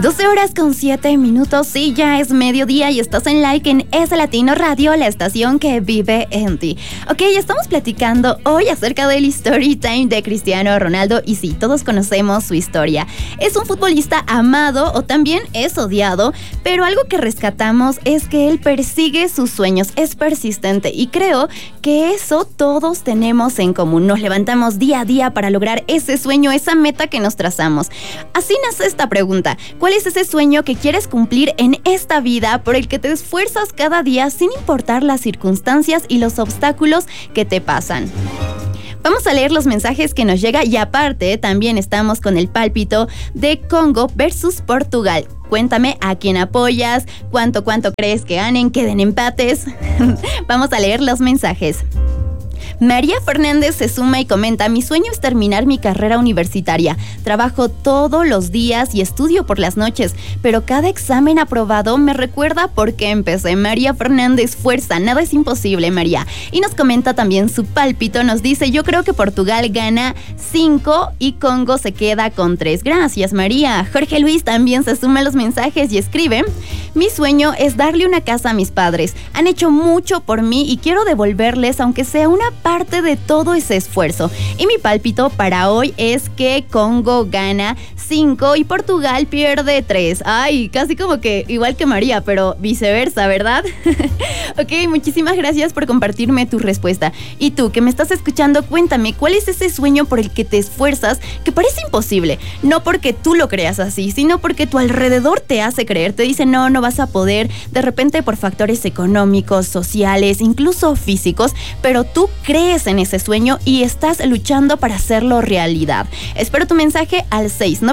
12 horas con 7 minutos, sí, ya es mediodía y estás en Like en Es Latino Radio, la estación que vive en ti. Ok, estamos platicando hoy acerca del Story Time de Cristiano Ronaldo y sí, todos conocemos su historia. Es un futbolista amado o también es odiado, pero algo que rescatamos es que él persigue sus sueños, es persistente y creo que eso todos tenemos en común. Nos levantamos día a día para lograr ese sueño, esa meta que nos trazamos. Así nace esta pregunta: ¿cuál es ese sueño que quieres cumplir en esta vida por el que te esfuerzas cada día sin importar las circunstancias y los obstáculos que te pasan? Vamos a leer los mensajes que nos llega y aparte también estamos con el pálpito de Congo versus Portugal. Cuéntame a quién apoyas, cuánto crees que ganen, queden empates. Vamos a leer los mensajes. María Fernández se suma y comenta: mi sueño es terminar mi carrera universitaria. Trabajo todos los días y estudio por las noches, pero cada examen aprobado me recuerda por qué empecé. María Fernández, fuerza, nada es imposible, María. Y nos comenta también su pálpito, nos dice: yo creo que Portugal gana 5 y Congo se queda con 3. Gracias, María. Jorge Luis también se suma a los mensajes y escribe: mi sueño es darle una casa a mis padres. Han hecho mucho por mí y quiero devolverles, aunque sea una parte de todo ese esfuerzo. Y mi pálpito para hoy es que Congo gana 5 y Portugal pierde 3. Ay, casi como que igual que María, pero viceversa, ¿verdad? Ok, muchísimas gracias por compartirme tu respuesta. Y tú, que me estás escuchando, cuéntame, ¿cuál es ese sueño por el que te esfuerzas que parece imposible? No porque tú lo creas así, sino porque tu alrededor te hace creer, te dice no vas a poder, de repente por factores económicos, sociales, incluso físicos, pero tú crees en ese sueño y estás luchando para hacerlo realidad. Espero tu mensaje al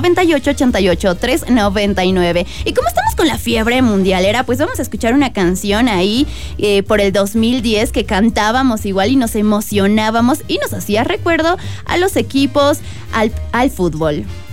698-88-399. Y como estamos con la fiebre mundialera, pues vamos a escuchar una canción ahí por el 2010 que cantábamos igual y nos emocionábamos y nos hacía recuerdo a los equipos, al fútbol.